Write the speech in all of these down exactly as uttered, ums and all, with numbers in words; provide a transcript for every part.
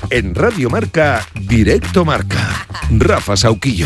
En Radio Marca, Directo Marca. Rafa Sauquillo.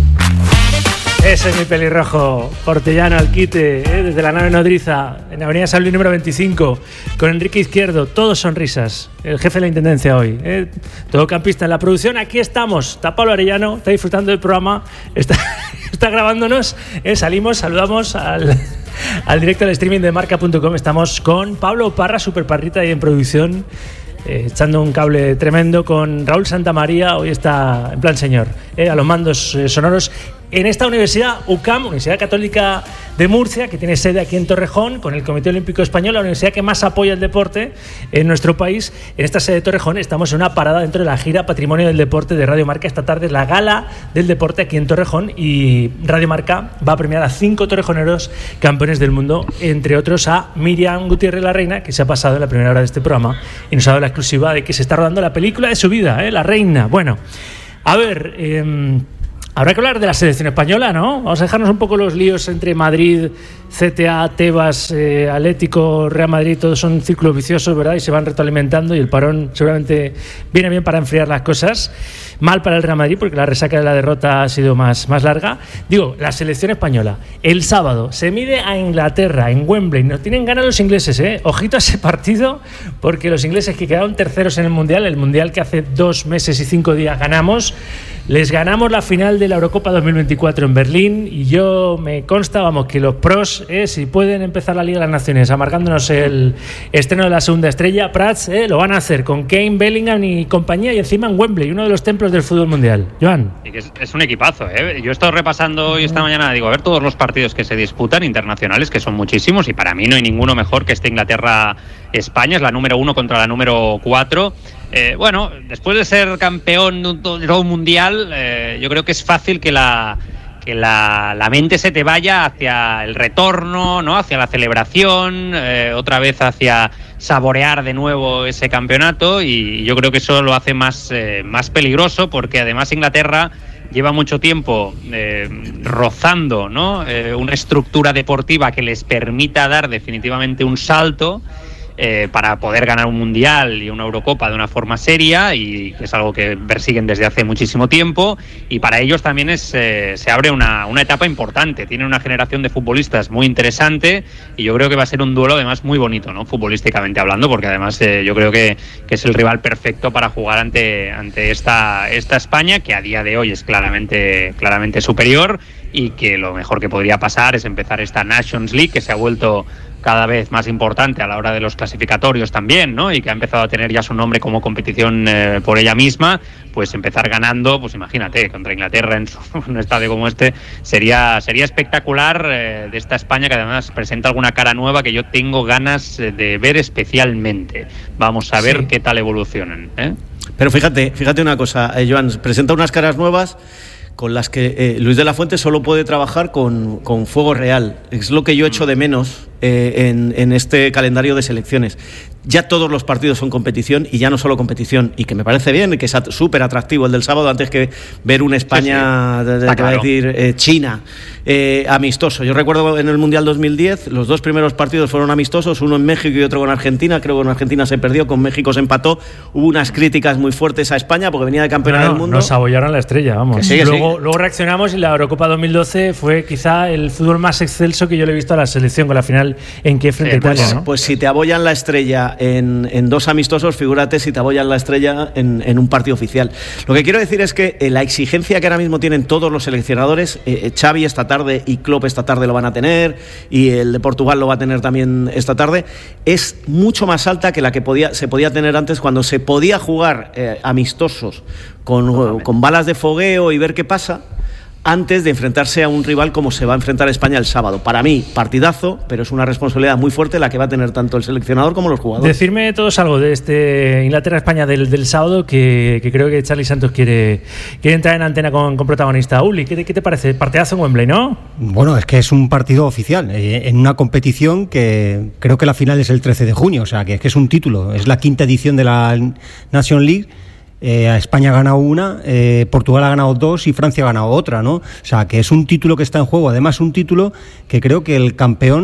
Ese es mi pelirrojo portellano al quite, ¿eh? Desde la nave nodriza, en Avenida San Luis número veinticinco, con Enrique Izquierdo, todos sonrisas, el jefe de la intendencia hoy, ¿eh? Todo campista en la producción, aquí estamos, está Pablo Arellano, está disfrutando del programa, está, está grabándonos, ¿eh? Salimos, saludamos al, al directo del streaming de marca punto com, estamos con Pablo Parra, Superparrita, y en producción, eh, echando un cable tremendo con Raúl Santamaría, hoy está en plan señor, ¿eh? A los mandos eh, sonoros. En esta universidad, U C A M, Universidad Católica de Murcia, que tiene sede aquí en Torrejón, con el Comité Olímpico Español, la universidad que más apoya el deporte en nuestro país. En esta sede de Torrejón estamos en una parada dentro de la gira Patrimonio del Deporte de Radio Marca. Esta tarde es la gala del deporte aquí en Torrejón y Radio Marca va a premiar a cinco torrejoneros campeones del mundo, entre otros a Miriam Gutiérrez La Reina, que se ha pasado en la primera hora de este programa y nos ha dado la exclusiva de que se está rodando la película de su vida, ¿eh? La Reina. Bueno, a ver... Eh, Habrá que hablar de la selección española, ¿no? Vamos a dejarnos un poco los líos entre Madrid, C T A, Tebas, eh, Atlético, Real Madrid, todos son círculos viciosos, ¿verdad? Y se van retroalimentando y el parón seguramente viene bien para enfriar las cosas. Mal para el Real Madrid porque la resaca de la derrota ha sido más, más larga. Digo, la selección española, el sábado se mide a Inglaterra en Wembley. No tienen ganas los ingleses, ¿eh? Ojito a ese partido porque los ingleses que quedaron terceros en el Mundial, el Mundial que hace dos meses y cinco días ganamos, les ganamos la final de la Eurocopa dos mil veinticuatro en Berlín y yo me consta, vamos, que los pros, eh, si pueden empezar la Liga de las Naciones amargándonos el estreno de la segunda estrella, Prats, eh, lo van a hacer con Kane, Bellingham y compañía y encima en Wembley, uno de los templos del fútbol mundial. Joan. Es, es un equipazo, ¿eh? Yo he estado repasando hoy esta mañana, digo, a ver todos los partidos que se disputan internacionales, que son muchísimos, y para mí no hay ninguno mejor que este Inglaterra-España, es la número uno contra la número cuatro. Eh, bueno, después de ser campeón de todo un mundial, eh, yo creo que es fácil que la que la, la mente se te vaya hacia el retorno, ¿no? Hacia la celebración, eh, otra vez hacia saborear de nuevo ese campeonato, y yo creo que eso lo hace más, eh, más peligroso, porque además Inglaterra lleva mucho tiempo eh, rozando, ¿no? Eh, una estructura deportiva que les permita dar definitivamente un salto Eh, para poder ganar un mundial y una Eurocopa de una forma seria, y que es algo que persiguen desde hace muchísimo tiempo, y para ellos también es eh, se abre una, una etapa importante. Tienen una generación de futbolistas muy interesante y yo creo que va a ser un duelo además muy bonito, ¿no? Futbolísticamente hablando, porque además eh, yo creo que, que es el rival perfecto para jugar ante, ante esta, esta España, que a día de hoy es claramente, claramente superior, y que lo mejor que podría pasar es empezar esta Nations League, que se ha vuelto cada vez más importante a la hora de los clasificatorios también, ¿no? Y que ha empezado a tener ya su nombre como competición eh, por ella misma, pues empezar ganando, pues imagínate, contra Inglaterra en, su, en un estadio como este, sería sería espectacular, eh, de esta España, que además presenta alguna cara nueva que yo tengo ganas de ver especialmente. Vamos a ver sí. qué tal evolucionan, ¿eh? Pero fíjate, fíjate una cosa, eh, Joan, presenta unas caras nuevas con las que eh, Luis de la Fuente solo puede trabajar con, con fuego real. Es lo que yo echo de menos eh, en, en este calendario de selecciones. Ya todos los partidos son competición, y ya no solo competición, y que me parece bien, y que es súper atractivo el del sábado, antes que ver una España, sí, sí. De, de, claro. decir, eh, China, eh, amistoso. Yo recuerdo en el Mundial dos mil diez, los dos primeros partidos fueron amistosos, uno en México y otro con Argentina. Creo que con Argentina se perdió, con México se empató. Hubo unas críticas muy fuertes a España porque venía de campeona no, no, del mundo. Nos abollaron la estrella, vamos. Que sí, que luego, sí. luego reaccionamos, y la Eurocopa dos mil doce fue quizá el fútbol más excelso que yo le he visto a la selección, con la final en Kiev frente a Italia, pues, ¿no? Pues si te abollan la estrella en, en dos amistosos, figúrate si te abollan la estrella en, en un partido oficial. Lo que quiero decir es que eh, la exigencia que ahora mismo tienen todos los seleccionadores, eh, Xavi esta tarde y Klopp esta tarde lo van a tener, y el de Portugal lo va a tener también esta tarde, es mucho más alta que la que podía, se podía tener antes, cuando se podía jugar eh, amistosos con, con balas de fogueo y ver qué pasa, antes de enfrentarse a un rival como se va a enfrentar España el sábado. Para mí, partidazo, pero es una responsabilidad muy fuerte la que va a tener tanto el seleccionador como los jugadores. Decirme todos algo de este Inglaterra-España del, del sábado, que, que creo que Charlie Santos quiere, quiere entrar en antena con, con protagonista. Uli, ¿qué te, ¿qué te parece? Partidazo en Wembley, ¿no? Bueno, es que es un partido oficial, eh, en una competición que creo que la final es el trece de junio, o sea, que es que es un título, es la quinta edición de la Nations League. Eh, España ha ganado una, eh, Portugal ha ganado dos y Francia ha ganado otra, ¿no? O sea, que es un título que está en juego, además un título que creo que el campeón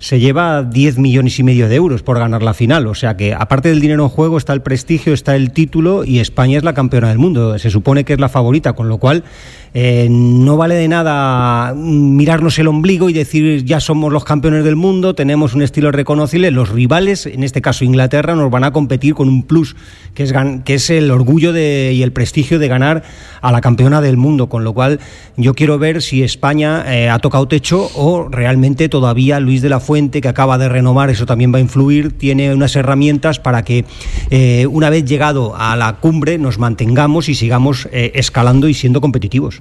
se lleva diez millones y medio de euros por ganar la final. O sea que, aparte del dinero en juego, está el prestigio, está el título, y España es la campeona del mundo. Se supone que es la favorita, con lo cual eh, no vale de nada mirarnos el ombligo y decir ya somos los campeones del mundo, tenemos un estilo reconocible. Los rivales, en este caso Inglaterra, nos van a competir con un plus, que es, gan- que es el orgullo de, y el prestigio de ganar a la campeona del mundo. Con lo cual yo quiero ver si España eh, ha tocado techo o realmente todavía Luis de la Fuente, que acaba de renovar, eso también va a influir, tiene unas herramientas para que eh, una vez llegado a la cumbre nos mantengamos y sigamos eh, escalando y siendo competitivos.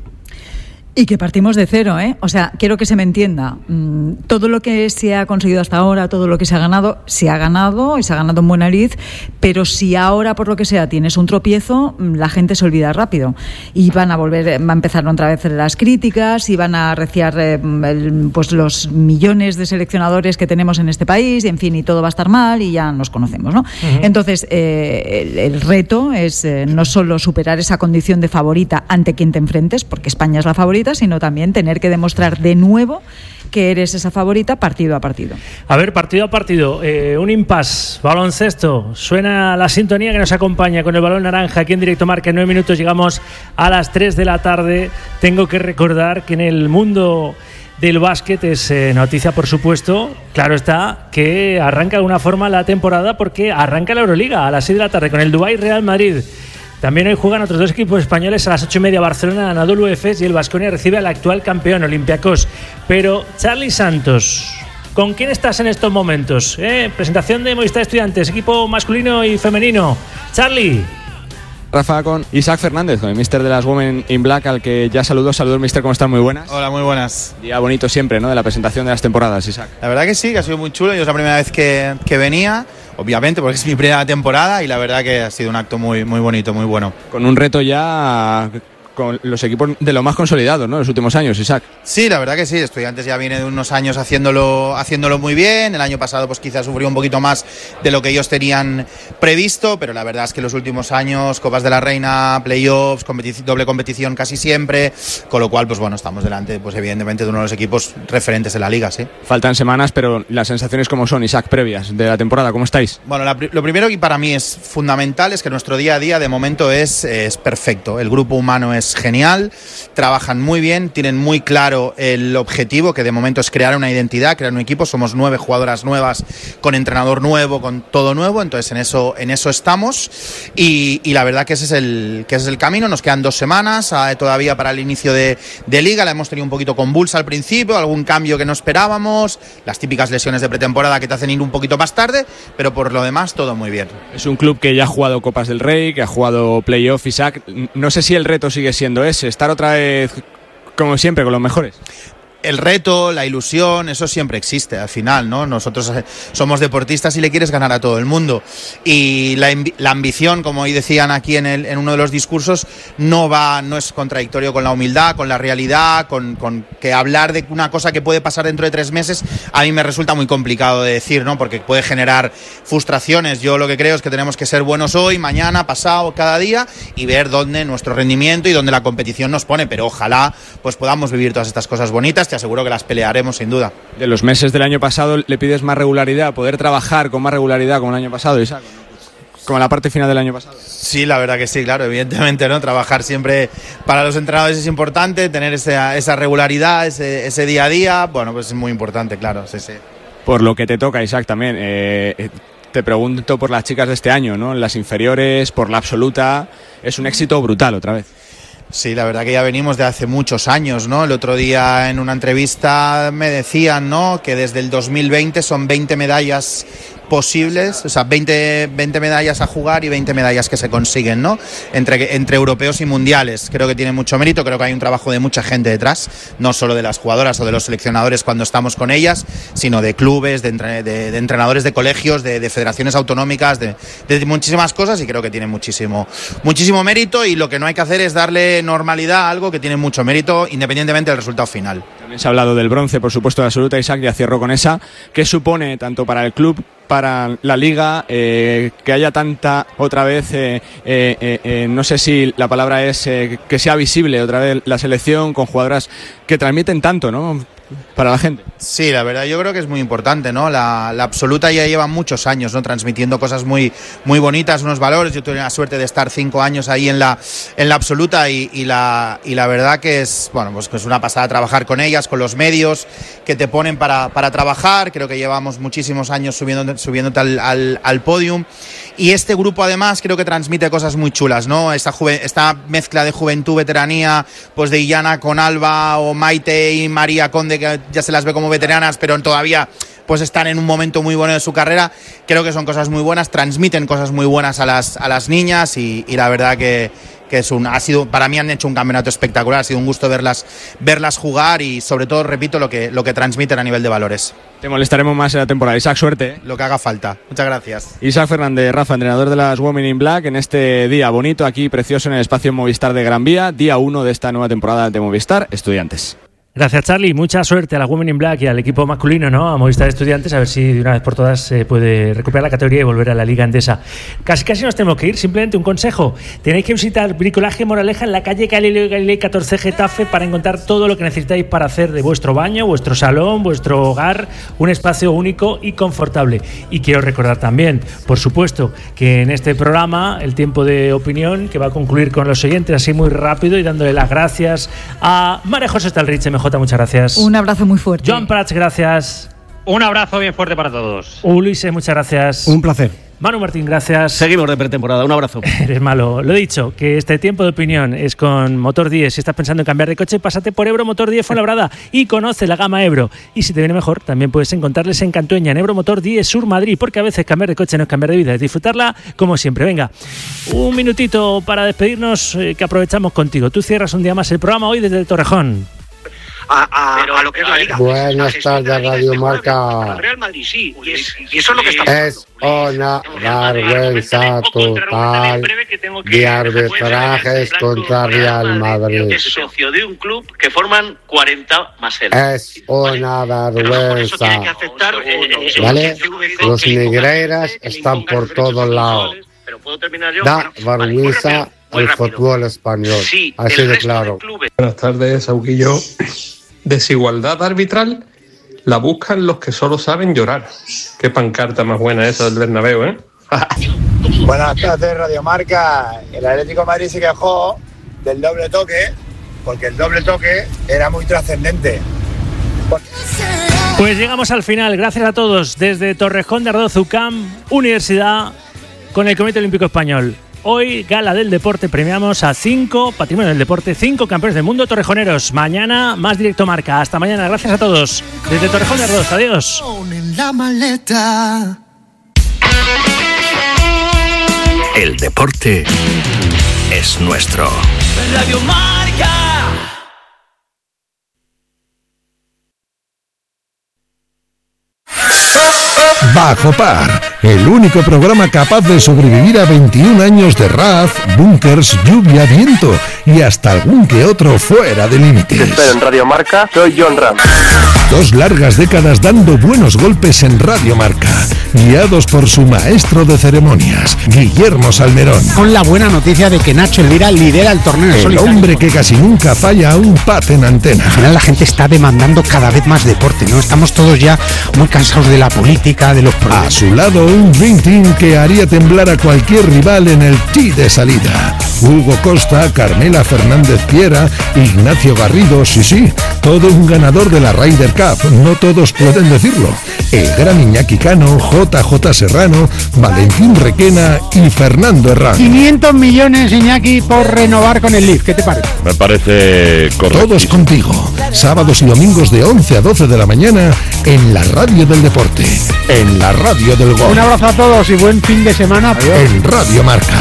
Y que partimos de cero, ¿eh? O sea, quiero que se me entienda. Mm, todo lo que se ha conseguido hasta ahora, todo lo que se ha ganado, se ha ganado y se ha ganado en buena lid, pero si ahora, por lo que sea, tienes un tropiezo, la gente se olvida rápido. Y van a volver, va a empezar otra vez las críticas y van a arreciar eh, el, pues los millones de seleccionadores que tenemos en este país, y en fin, y todo va a estar mal y ya nos conocemos, ¿no? Uh-huh. Entonces, eh, el, el reto es eh, no solo superar esa condición de favorita ante quien te enfrentes, porque España es la favorita, sino también tener que demostrar de nuevo que eres esa favorita partido a partido. A ver, partido a partido, eh, un impasse, baloncesto, suena la sintonía que nos acompaña con el balón naranja aquí en Directo Marca. En nueve minutos llegamos a las tres de la tarde. Tengo que recordar que en el mundo del básquet es eh, noticia, por supuesto, claro está, que arranca de alguna forma la temporada, porque arranca la Euroliga a las seis de la tarde con el Dubái Real Madrid. También hoy juegan otros dos equipos españoles a las ocho y media, Barcelona, Anadolu Efes, y el Baskonia recibe al actual campeón, Olympiacos. Pero, Charly Santos, ¿con quién estás en estos momentos? ¿Eh? Presentación de Movistar Estudiantes, equipo masculino y femenino. Charly. Rafa, con Isaac Fernández, con el míster de las Women in Black, al que ya saludo. Saludos, míster, ¿cómo están? Muy buenas. Hola, muy buenas. Día bonito siempre, ¿no?, de la presentación de las temporadas, Isaac. La verdad que sí, que ha sido muy chulo. Yo es la primera vez que, que venía, obviamente, porque es mi primera temporada, y la verdad que ha sido un acto muy, muy bonito, muy bueno. Con un reto ya con los equipos de lo más consolidados, ¿no?, en los últimos años, Isaac. Sí, la verdad que sí. Estudiantes ya viene de unos años haciéndolo, haciéndolo muy bien. El año pasado pues quizás sufrió un poquito más de lo que ellos tenían previsto, pero la verdad es que los últimos años, Copas de la Reina, playoffs, competi- doble competición casi siempre, con lo cual pues bueno, estamos delante pues evidentemente de uno de los equipos referentes de la liga, sí. Faltan semanas, pero las sensaciones como son, Isaac, previas de la temporada, ¿cómo estáis? Bueno, la, lo primero que para mí es fundamental es que nuestro día a día de momento es, es perfecto. El grupo humano es genial, trabajan muy bien, tienen muy claro el objetivo, que de momento es crear una identidad, crear un equipo. Somos nueve jugadoras nuevas, con entrenador nuevo, con todo nuevo, entonces en eso, en eso estamos, y, y la verdad que ese es el, que ese es el camino. Nos quedan dos semanas eh, todavía para el inicio de, de liga. La hemos tenido un poquito convulsa al principio, algún cambio que no esperábamos, las típicas lesiones de pretemporada que te hacen ir un poquito más tarde, pero por lo demás todo muy bien. Es un club que ya ha jugado Copas del Rey, que ha jugado playoff, Isaac. No sé si el reto sigue siendo ese, estar otra vez como siempre con los mejores. El reto, la ilusión, eso siempre existe al final, ¿no? Nosotros somos deportistas y le quieres ganar a todo el mundo, y la, la ambición, como hoy decían aquí en, el, en uno de los discursos, no va, no es contradictorio con la humildad, con la realidad, con, con que hablar de una cosa que puede pasar dentro de tres meses a mí me resulta muy complicado de decir, ¿no? Porque puede generar frustraciones. Yo lo que creo es que tenemos que ser buenos hoy, mañana, pasado, cada día, y ver dónde nuestro rendimiento y dónde la competición nos pone, pero ojalá pues podamos vivir todas estas cosas bonitas. Te aseguro que las pelearemos sin duda. De los meses del año pasado, ¿le pides más regularidad, poder trabajar con más regularidad como el año pasado, Isaac? Como la parte final del año pasado. Sí, la verdad que sí, claro, evidentemente, ¿no? Trabajar siempre para los entrenadores es importante, tener esa, esa regularidad, ese, ese día a día, bueno, pues es muy importante, claro, sí, sí. Por lo que te toca, Isaac, también, eh, te pregunto por las chicas de este año, ¿no? Las inferiores, por la absoluta, es un éxito brutal otra vez. Sí, la verdad que ya venimos de hace muchos años, ¿no? El otro día en una entrevista me decían, ¿no?, que desde el dos mil veinte son veinte medallas posibles, o sea, veinte, veinte medallas a jugar y veinte medallas que se consiguen, ¿no? Entre, entre europeos y mundiales. Creo que tiene mucho mérito, creo que hay un trabajo de mucha gente detrás, no solo de las jugadoras o de los seleccionadores cuando estamos con ellas, sino de clubes, de, entre, de, de entrenadores de colegios, de, de federaciones autonómicas, de, de muchísimas cosas, y creo que tiene muchísimo, muchísimo mérito, y lo que no hay que hacer es darle normalidad a algo que tiene mucho mérito, independientemente del resultado final. También se ha hablado del bronce, por supuesto, de absoluta, Isaac, ya cierro con esa. ¿Qué supone tanto para el club, para la liga, eh, que haya tanta, otra vez, eh, eh, eh, no sé si la palabra es eh, que sea visible otra vez la selección, con jugadoras que transmiten tanto, ¿no? para la gente. Sí, la verdad yo creo que es muy importante, ¿no? La, la absoluta ya lleva muchos años, ¿no? Transmitiendo cosas muy, muy bonitas, unos valores. Yo tuve la suerte de estar cinco años ahí en la, en la absoluta y, y, la, y la verdad que es, bueno, pues que es una pasada trabajar con ellas, con los medios que te ponen para, para trabajar. Creo que llevamos muchísimos años subiendo, subiéndote al, al, al podium. Y este grupo además creo que transmite cosas muy chulas, ¿no? Esta, juve, esta mezcla de juventud, veteranía, pues de Illana con Alba o Maite y María Conde, que ya se las ve como veteranas, pero todavía pues están en un momento muy bueno de su carrera. Creo que son cosas muy buenas, transmiten cosas muy buenas a las, a las niñas y, y la verdad que, que es un, ha sido, para mí han hecho un campeonato espectacular, ha sido un gusto verlas, verlas jugar y sobre todo, repito, lo que, lo que transmiten a nivel de valores. Te molestaremos más en la temporada. Isaac, suerte. ¿eh? Lo que haga falta. Muchas gracias. Isaac Fernández, Rafa, entrenador de las Women in Black, en este día bonito, aquí precioso en el espacio Movistar de Gran Vía, día uno de esta nueva temporada de Movistar Estudiantes. Gracias, Charlie. Mucha suerte a la Women in Black y al equipo masculino, ¿no? A Movistar Estudiantes, a ver si de una vez por todas se puede recuperar la categoría y volver a la Liga Endesa. Casi casi nos tenemos que ir. Simplemente un consejo. Tenéis que visitar Bricolaje Moraleja en la calle Galileo Galilei catorce Getafe para encontrar todo lo que necesitáis para hacer de vuestro baño, vuestro salón, vuestro hogar un espacio único y confortable. Y quiero recordar también, por supuesto, que en este programa el tiempo de opinión que va a concluir con los oyentes así muy rápido y dándole las gracias a María José Stalrich, M J, muchas gracias. Un abrazo muy fuerte. Joan Prats, gracias. Un abrazo bien fuerte para todos. Ulises, muchas gracias. Un placer. Manu Martín, gracias. Seguimos de pretemporada, un abrazo. Eres malo. Lo he dicho, que este tiempo de opinión es con Motor diez. Si estás pensando en cambiar de coche, pásate por Ebro Motor diez Fuenlabrada y conoce la gama Ebro. Y si te viene mejor, también puedes encontrarles en Cantueña, en Ebro Motor diez Sur Madrid, porque a veces cambiar de coche no es cambiar de vida, es disfrutarla como siempre. Venga, un minutito para despedirnos, eh, que aprovechamos contigo. Tú cierras un día más el programa hoy desde Torrejón. A, a, Pero, a lo que es la Liga. Buenas tardes, Radio Marca. Real Madrid, sí, y, es, y eso es lo que está pasando. Es una vergüenza total de arbitrajes contra Real Madrid. Es socio de un club que forman cuarenta más él. Es una vergüenza. ¿Vale? Los negreiras están por todos lados. Da vergüenza el fútbol español. Así de claro. Buenas tardes, Sauquillo. Desigualdad arbitral la buscan los que solo saben llorar. Qué pancarta más buena esa del Bernabéu, ¿eh? Buenas tardes, Radio Marca. El Atlético de Madrid se quejó del doble toque porque el doble toque era muy trascendente. Pues llegamos al final. Gracias a todos desde Torrejón de Ardoz, U C A M, Universidad, con el Comité Olímpico Español. Hoy, Gala del Deporte, premiamos a cinco, Patrimonio del Deporte, cinco campeones del mundo torrejoneros. Mañana, más Directo Marca. Hasta mañana. Gracias a todos. Desde Torrejón de Ardoz. Adiós. El deporte es nuestro. Radio Marca. Bajo Par, el único programa capaz de sobrevivir a veintiún años de raz, búnkers, lluvia, viento y hasta algún que otro fuera de límites. Te espero en Radio Marca, soy John Ram. Dos largas décadas dando buenos golpes en Radio Marca, guiados por su maestro de ceremonias, Guillermo Salmerón. Con la buena noticia de que Nacho Elvira lidera el torneo. El solitario. Hombre que casi nunca falla a un paz en antena. Al final la gente está demandando cada vez más deporte, ¿no? Estamos todos ya muy cansados de la política, de los problemas. A su lado, un Dream Team que haría temblar a cualquier rival en el tee de salida. Hugo Costa, Carmela Fernández Piera, Ignacio Garrido, sí, sí, todo un ganador de la Ryder Cup, no todos pueden decirlo. El gran Iñaki Cano, J J Serrano, Valentín Requena y Fernando Herrán. quinientos millones, Iñaki, por renovar con el Leaf, ¿qué te parece? Me parece correcto. Todos contigo, sábados y domingos de once a doce de la mañana en la Radio del Deporte, en la Radio del Gol. Un abrazo a todos y buen fin de semana. Adiós. En Radio Marca.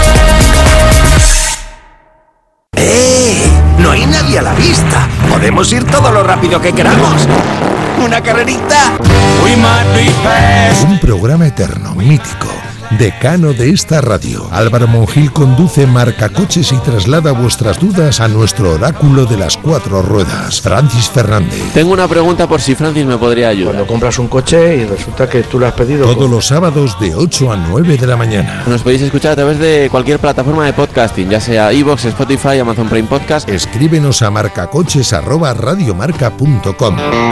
¡Eh! No hay nadie a la vista. Podemos ir todo lo rápido que queramos. ¿Una carrerita? Un programa eterno, mítico, decano de esta radio. Álvaro Monjil conduce Marcacoches y traslada vuestras dudas a nuestro oráculo de las cuatro ruedas, Francis Fernández. Tengo una pregunta por si Francis me podría ayudar. Cuando compras un coche y resulta que tú lo has pedido... Todos con... los sábados de ocho a nueve de la mañana. Nos podéis escuchar a través de cualquier plataforma de podcasting, ya sea iVoox, Spotify, Amazon Prime Podcast. Escríbenos a marcacoches arroba radiomarca punto com.